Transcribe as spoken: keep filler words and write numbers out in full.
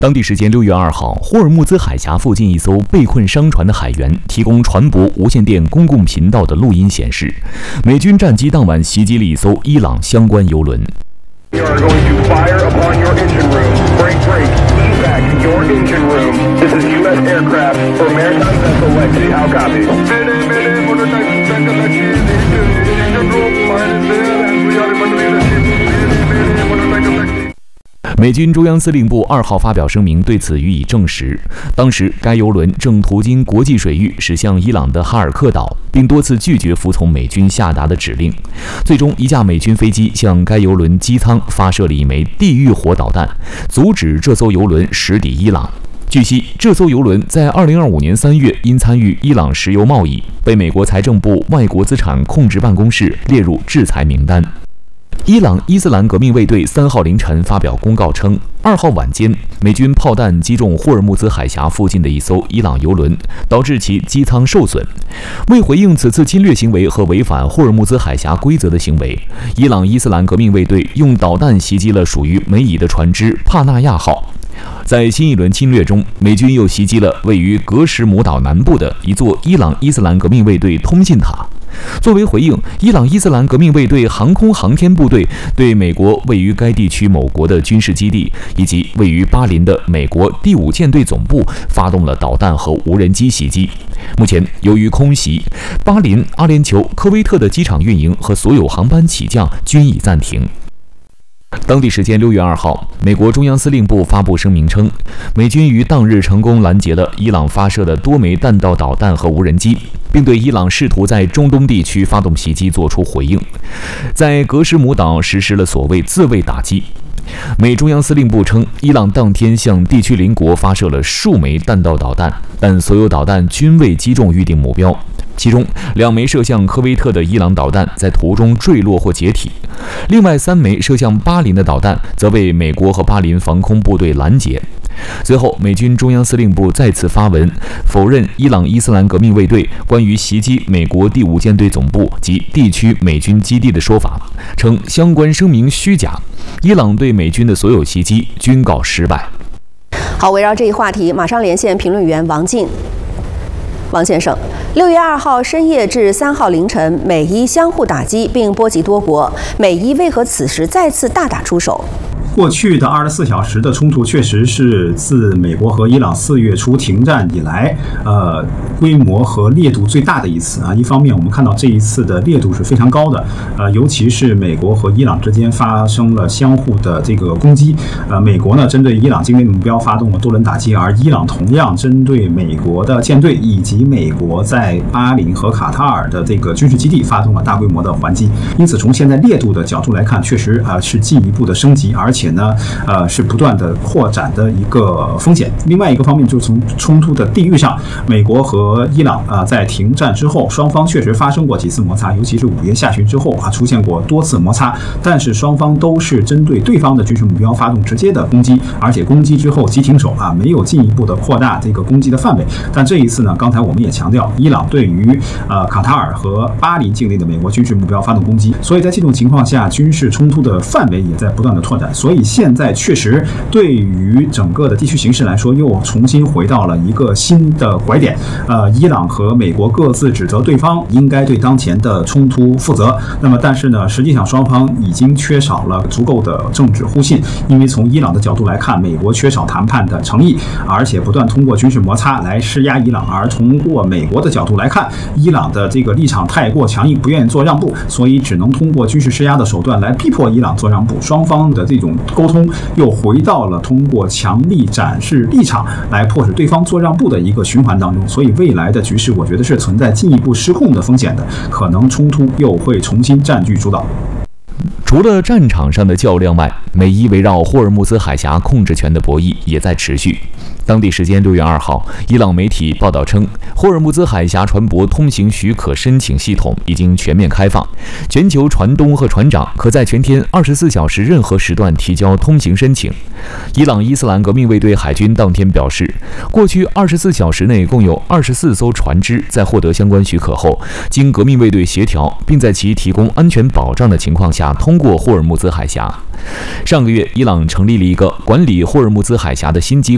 当地时间六月二号，霍尔木兹海峡附近一艘被困商船的海员提供船舶无线电公共频道的录音显示，美军战机当晚袭击了一艘伊朗相关油轮。美军中央司令部二号发表声明，对此予以证实。当时，该油轮正途经国际水域驶向伊朗的哈尔克岛，并多次拒绝服从美军下达的指令。最终，一架美军飞机向该油轮机舱发射了一枚地狱火导弹，阻止这艘油轮驶抵伊朗。据悉，这艘油轮在二零二五年三月因参与伊朗石油贸易，被美国财政部外国资产控制办公室列入制裁名单。伊朗伊斯兰革命卫队三号凌晨发表公告称，二号晚间，美军炮弹击中霍尔木兹海峡附近的一艘伊朗油轮，导致其机舱受损。为回应此次侵略行为和违反霍尔木兹海峡规则的行为，伊朗伊斯兰革命卫队用导弹袭击了属于美乙的船只帕纳亚号。在新一轮侵略中，美军又袭击了位于格什姆岛南部的一座伊朗伊斯兰革命卫队通信塔。作为回应，伊朗伊斯兰革命卫队航空航天部队对美国位于该地区某国的军事基地以及位于巴林的美国第五舰队总部发动了导弹和无人机袭击。目前，由于空袭，巴林、阿联酋、科威特的机场运营和所有航班起降均已暂停。当地时间六月二号，美国中央司令部发布声明称，美军于当日成功拦截了伊朗发射的多枚弹道导弹和无人机，并对伊朗试图在中东地区发动袭击作出回应，在格什姆岛实施了所谓自卫打击。美中央司令部称，伊朗当天向地区邻国发射了数枚弹道导弹，但所有导弹均未击中预定目标。其中两枚射向科威特的伊朗导弹在途中坠落或解体，另外三枚射向巴林的导弹则被美国和巴林防空部队拦截。随后，美军中央司令部再次发文否认伊朗伊斯兰革命卫队关于袭击美国第五舰队总部及地区美军基地的说法，称相关声明虚假，伊朗对美军的所有袭击均告失败。 好，围绕这一话题，马上连线评论员王进。王先生，六月二号深夜至三号凌晨，美伊相互打击并波及多国，美伊为何此时再次大打出手？ 过去的二十四小时的冲突，确实是自美国和伊朗四月初停战以来，呃，规模和烈度最大的一次啊。一方面，我们看到这一次的烈度是非常高的，呃，尤其是美国和伊朗之间发生了相互的这个攻击。呃，美国呢针对伊朗境内的目标发动了多轮打击，而伊朗同样针对美国的舰队以及美国在巴林和卡塔尔的这个军事基地发动了大规模的还击。因此，从现在烈度的角度来看，确实啊、呃、是进一步的升级，而且。而且呢，呃，是不断的扩展的一个风险。另外一个方面，就是从冲突的地域上，美国和伊朗啊、呃，在停战之后，双方确实发生过几次摩擦，尤其是五月下旬之后啊，出现过多次摩擦。但是双方都是针对对方的军事目标发动直接的攻击，而且攻击之后即停手啊，没有进一步的扩大这个攻击的范围。但这一次呢，刚才我们也强调，伊朗对于呃卡塔尔和巴林境内的美国军事目标发动攻击，所以在这种情况下，军事冲突的范围也在不断的拓展。所以现在确实对于整个的地区形势来说，又重新回到了一个新的拐点。呃，伊朗和美国各自指责对方应该对当前的冲突负责。那么，但是呢，实际上双方已经缺少了足够的政治互信，因为从伊朗的角度来看，美国缺少谈判的诚意，而且不断通过军事摩擦来施压伊朗；而通过美国的角度来看，伊朗的这个立场太过强硬，不愿意做让步，所以只能通过军事施压的手段来逼迫伊朗做让步。双方的这种沟通又回到了通过强力展示立场来迫使对方做让步的一个循环当中，所以未来的局势我觉得是存在进一步失控的风险的，可能冲突又会重新占据主导。 除了战场上的较量外，美伊围绕霍尔木兹海峡控制权的博弈也在持续。当地时间六月二号，伊朗媒体报道称，霍尔木兹海峡船舶通行许可申请系统已经全面开放，全球船东和船长可在全天二十四小时任何时段提交通行申请。伊朗伊斯兰革命卫队海军当天表示，过去二十四小时内共有二十四艘船只在获得相关许可后，经革命卫队协调，并在其提供安全保障的情况下通过霍尔木兹海峡。上个月，伊朗成立了一个管理霍尔木兹海峡的新机构。